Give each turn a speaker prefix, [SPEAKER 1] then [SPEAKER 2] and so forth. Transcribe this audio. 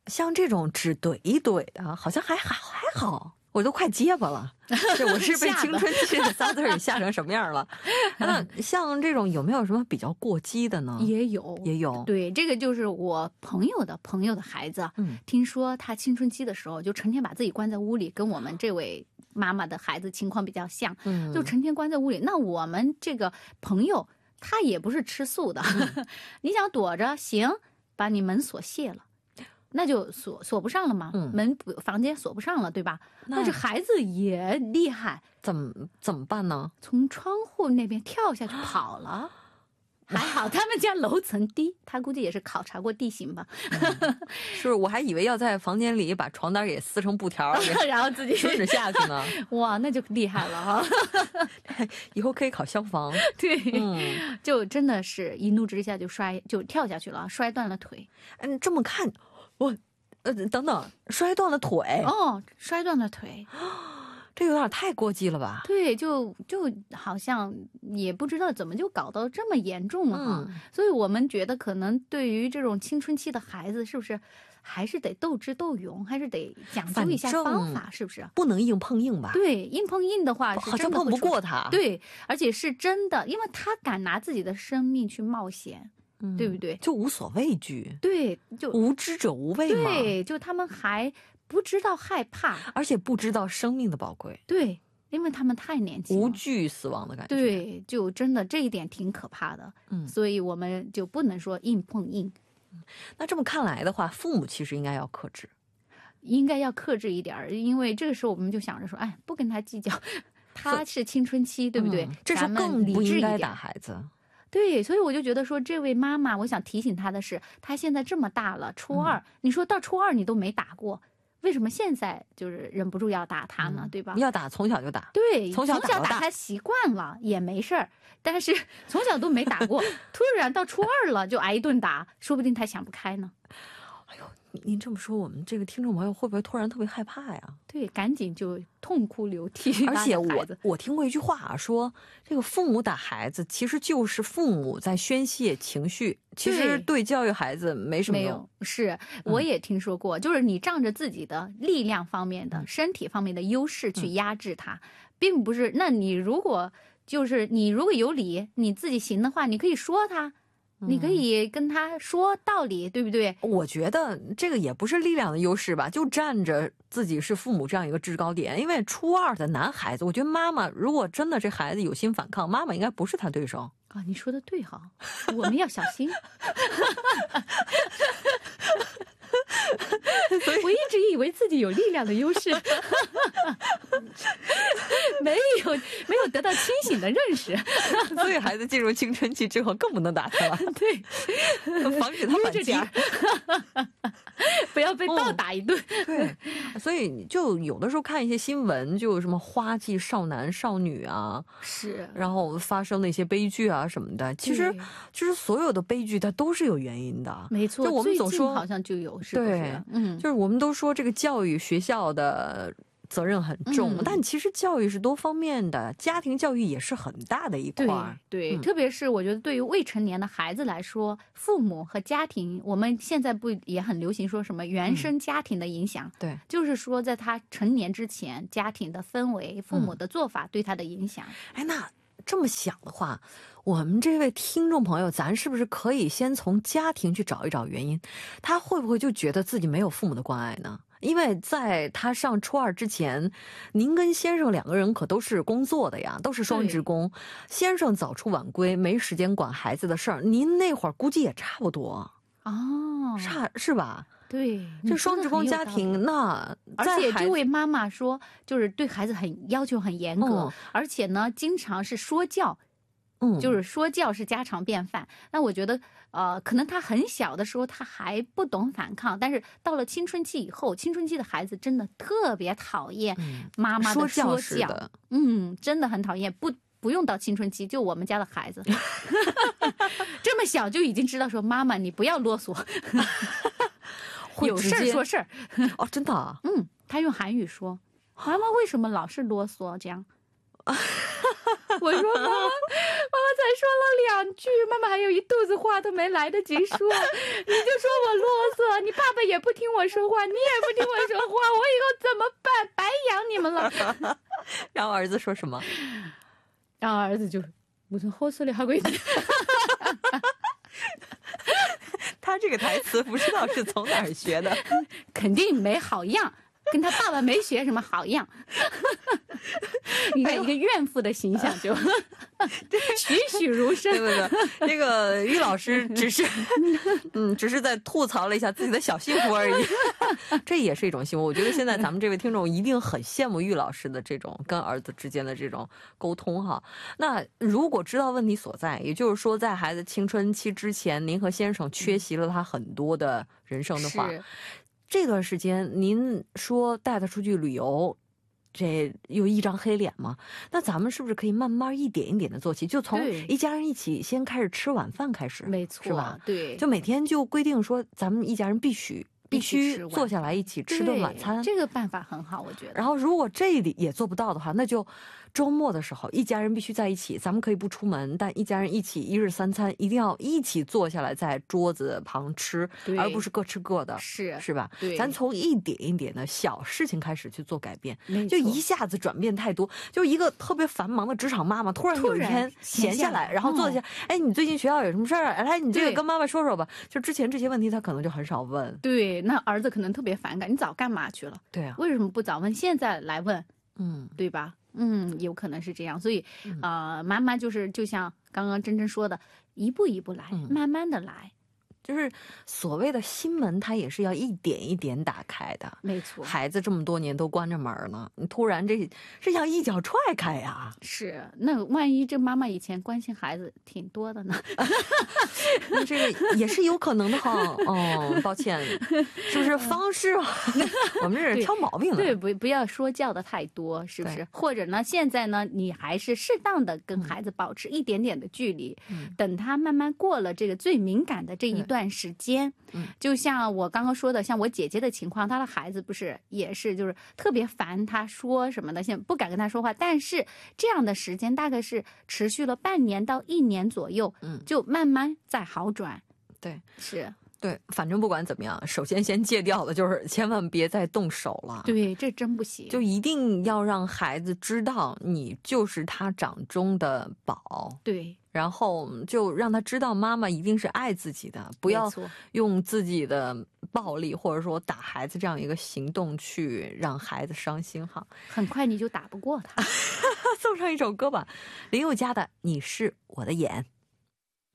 [SPEAKER 1] 像这种只怼一怼的，好像还好，我都快结巴了。这我是被青春期的仨字给吓成什么样了？那像这种有没有什么比较过激的呢？
[SPEAKER 2] 也有。对，这个就是我朋友的孩子，听说他青春期的时候就成天把自己关在屋里，跟我们这位妈妈的孩子情况比较像，就成天关在屋里。那我们这个朋友他也不是吃素的，你想躲着行，把你门锁卸了。那就锁不上了嘛，房间锁不上了，对吧？那这孩子也厉害，
[SPEAKER 1] 怎么办呢？
[SPEAKER 2] 从窗户那边跳下去跑了。还好他们家楼层低，他估计也是考察过地形吧。
[SPEAKER 1] 是，我还以为要在房间里把床单给撕成布条，
[SPEAKER 2] 然后自己
[SPEAKER 1] 顺着下去呢。
[SPEAKER 2] 哇，那就厉害了哈！
[SPEAKER 1] 以后可以考消防。
[SPEAKER 2] 对，就真的是一怒之下就跳下去了，摔断了腿。
[SPEAKER 1] 这么看，等等，摔断了腿。
[SPEAKER 2] 摔断了腿。
[SPEAKER 1] 这有点太过激了吧？
[SPEAKER 2] 对，就好像也不知道怎么就搞到这么严重了哈。所以我们觉得可能对于这种青春期的孩子，是不是还是得斗智斗勇，还是得讲究一下方法，是不是？
[SPEAKER 1] 不能硬碰硬吧？
[SPEAKER 2] 对，硬碰硬的话是
[SPEAKER 1] 好像碰不过他。
[SPEAKER 2] 对，而且是真的，因为他敢拿自己的生命去冒险。对不对？
[SPEAKER 1] 就无所畏惧。
[SPEAKER 2] 对，就
[SPEAKER 1] 无知者无畏嘛。
[SPEAKER 2] 对，就他们还不知道害怕，
[SPEAKER 1] 而且不知道生命的宝贵。
[SPEAKER 2] 对，因为他们太年轻了，
[SPEAKER 1] 无惧死亡的感觉。
[SPEAKER 2] 对，就真的这一点挺可怕的。所以我们就不能说硬碰硬。
[SPEAKER 1] 那这么看来的话，父母其实应该要克制，
[SPEAKER 2] 应该要克制一点，因为这个时候我们就想着说，哎，不跟他计较，他是青春期，对不对？
[SPEAKER 1] 这时候更不应该打孩子。
[SPEAKER 2] 对，所以我就觉得说，这位妈妈，我想提醒她的是，她现在这么大了，初二，你说到初二你都没打过，为什么现在就是忍不住要打她呢？对吧？
[SPEAKER 1] 要打从小就打，
[SPEAKER 2] 对，
[SPEAKER 1] 从小打
[SPEAKER 2] 她习惯了也没事儿，但是从小都没打过，突然到初二了就挨一顿打，说不定她想不开呢。
[SPEAKER 1] 哎呦，您这么说，我们这个听众朋友会不会突然特别害怕呀？
[SPEAKER 2] 对，赶紧就痛哭流涕。
[SPEAKER 1] 而且我听过一句话啊，说这个父母打孩子，其实就是父母在宣泄情绪，其实对教育孩子没什么用。
[SPEAKER 2] 没有，是我也听说过，就是你仗着自己的力量方面的、身体方面的优势去压制他，并不是。那你如果有理，你自己行的话，你可以说他。你可以跟他说道理，对不对？
[SPEAKER 1] 我觉得这个也不是力量的优势吧，就站着自己是父母这样一个制高点。因为初二的男孩子，我觉得妈妈如果真的这孩子有心反抗，妈妈应该不是他对手
[SPEAKER 2] 啊。你说的对哈，我们要小心。我一直以为自己有力量的优势，没有得到清醒的认识，
[SPEAKER 1] 所以孩子进入青春期之后更不能打他了。
[SPEAKER 2] 对，
[SPEAKER 1] 防止他反击，
[SPEAKER 2] 不要被暴打一顿。
[SPEAKER 1] 对，所以就有的时候看一些新闻，就有什么花季少男少女啊，
[SPEAKER 2] 是，
[SPEAKER 1] 然后发生的一些悲剧啊什么的。其实所有的悲剧它都是有原因的，
[SPEAKER 2] 没错。
[SPEAKER 1] 就我们总说
[SPEAKER 2] 好像就有，是不是？
[SPEAKER 1] 对，就是我们都说这个教育学校的责任很重，但其实教育是多方面的，家庭教育也是很大的一块。
[SPEAKER 2] 对，特别是我觉得对于未成年的孩子来说，父母和家庭，我们现在不也很流行说什么原生家庭的影响？
[SPEAKER 1] 对，
[SPEAKER 2] 就是说在他成年之前，家庭的氛围、父母的做法对他的影响。
[SPEAKER 1] 哎，那这么想的话，我们这位听众朋友，咱是不是可以先从家庭去找一找原因？他会不会就觉得自己没有父母的关爱呢？因为在他上初二之前，您跟先生两个人可都是工作的呀，都是双职工。先生早出晚归，没时间管孩子的事儿。您那会儿估计也差不多
[SPEAKER 2] 哦，
[SPEAKER 1] 是吧？
[SPEAKER 2] 对，
[SPEAKER 1] 这双职工家庭，那
[SPEAKER 2] 而且这位妈妈说，就是对孩子要求很严格，而且呢，经常是说教。就是说教是家常便饭。那我觉得，可能他很小的时候他还不懂反抗，但是到了青春期以后，青春期的孩子真的特别讨厌妈妈的说教，真的很讨厌。不用到青春期，就我们家的孩子，这么小就已经知道说妈妈你不要啰嗦，有事说事儿。
[SPEAKER 1] 哦，真的啊？
[SPEAKER 2] 他用韩语说，妈妈为什么老是啰嗦这样？我说妈妈才说了2句，妈妈还有一肚子话都没来得及说，你就说我啰嗦， 了，你爸爸也不听我说话，你也不听我说话，我以后怎么办？白养你们了。
[SPEAKER 1] 然后儿子说什么？
[SPEAKER 2] 然后儿子就무슨 헛소리 하고 있지。
[SPEAKER 1] 他这个台词不知道是从哪儿学的。
[SPEAKER 2] 肯定没好样，跟他爸爸没学什么好样。你看一个怨妇的形象就栩栩如生。
[SPEAKER 1] 对不对？这个于老师只是在吐槽了一下自己的小幸福而已。这也是一种幸福。我觉得现在咱们这位听众一定很羡慕于老师的这种跟儿子之间的这种沟通哈。那如果知道问题所在，也就是说在孩子青春期之前，您和先生缺席了他很多的人生的话，这段时间您说带他出去旅游，这有一张黑脸吗？那咱们是不是可以慢慢一点一点的做起，就从一家人一起先开始吃晚饭开始？
[SPEAKER 2] 没错，
[SPEAKER 1] 是吧？
[SPEAKER 2] 对，
[SPEAKER 1] 就每天就规定说咱们一家人必须坐下来一起吃顿晚餐。
[SPEAKER 2] 这个办法很好，我觉得。
[SPEAKER 1] 然后如果这里也做不到的话，那就周末的时候一家人必须在一起，咱们可以不出门，但一家人一起一日三餐一定要一起坐下来在桌子旁吃，而不是各吃各的，是吧？对，咱从一点一点的小事情开始去做改变，就一下子转变太多。就一个特别繁忙的职场妈妈突然有一天闲下来，然后坐下，哎，你最近学校有什么事儿？来，你这个跟妈妈说说吧。就之前这些问题他可能就很少问。
[SPEAKER 2] 对，那儿子可能特别反感，你早干嘛去了？
[SPEAKER 1] 对啊，
[SPEAKER 2] 为什么不早问？现在来问，对吧？有可能是这样。所以妈妈就像刚刚珍珍说的，一步一步来，慢慢的来。
[SPEAKER 1] 就是所谓的心门，它也是要一点一点打开的。
[SPEAKER 2] 没错，
[SPEAKER 1] 孩子这么多年都关着门呢，你突然这像一脚踹开呀。
[SPEAKER 2] 是，那万一这妈妈以前关心孩子挺多的呢？
[SPEAKER 1] 那这个也是有可能的哈。抱歉，是不是方式啊？我们这是挑毛病的。
[SPEAKER 2] 对，不要说教的太多，是不是？或者呢，现在呢，你还是适当的跟孩子保持一点点的距离，等他慢慢过了这个最敏感的这一段时间。就像我刚刚说的，像我姐姐的情况，她的孩子不是也是就是特别烦她说什么的，现在不敢跟她说话，但是这样的时间大概是持续了半年到1年左右，就慢慢在好转。
[SPEAKER 1] 对，
[SPEAKER 2] 是。
[SPEAKER 1] 对，反正不管怎么样，首先戒掉的就是千万别再动手了。
[SPEAKER 2] 对，这真不行。
[SPEAKER 1] 就一定要让孩子知道你就是他掌中的宝。
[SPEAKER 2] 对，
[SPEAKER 1] 然后就让他知道妈妈一定是爱自己的，不要用自己的暴力或者说打孩子这样一个行动去让孩子伤心哈。
[SPEAKER 2] 很快你就打不过他。
[SPEAKER 1] 送上一首歌吧，林宥嘉的《你是我的眼》。